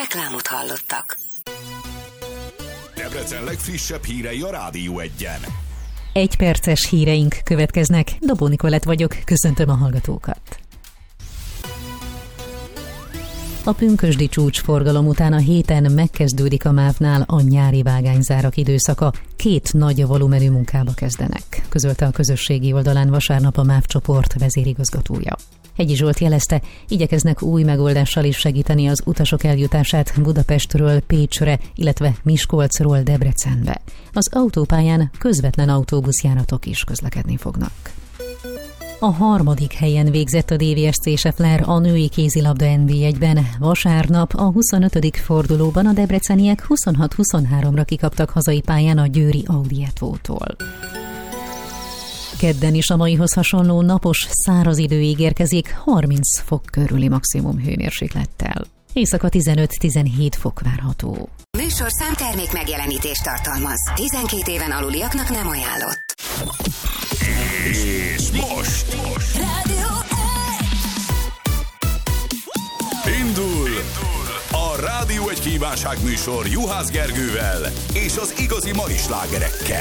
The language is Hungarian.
Reklámot hallottak. Debrecen legfrissebb hírei a Rádió Egyen. Egyperces híreink következnek. Dobó Nikolett vagyok, köszöntöm a hallgatókat. A pünkösdi csúcsforgalom után a héten megkezdődik a MÁV-nál a nyári vágányzárak időszaka. 2 nagy volumenű munkába kezdenek, közölte a közösségi oldalán vasárnap a MÁV csoport vezérigazgatója. Hegyi Zsolt jelezte, igyekeznek új megoldással is segíteni az utasok eljutását Budapestről Pécsre, illetve Miskolcról Debrecenbe. Az autópályán közvetlen autóbuszjáratok is közlekedni fognak. A 3. helyen végzett a DVSC Scheffler a női kézilabda NB1-ben. Vasárnap a 25. fordulóban a debreceniek 26-23-ra kikaptak hazai pályán a győri Audi ETO-tól. Kedden is a maihoz hasonló napos, száraz idő ígérkezik 30 fok körüli maximum hőmérséklettel. Éjszaka 15-17 fok várható. Műsorszám termék megjelenítést tartalmaz. 12 éven aluliaknak nem ajánlott. És most indul a Rádió Egy kívánságműsor Juhász Gergővel és az igazi mai slágerekkel.